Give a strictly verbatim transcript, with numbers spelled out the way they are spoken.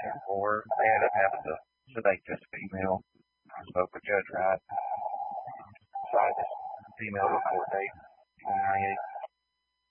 or they ended up having to sedate this female. I spoke with Judge Wright. Decided this female was court date on ninety-eight.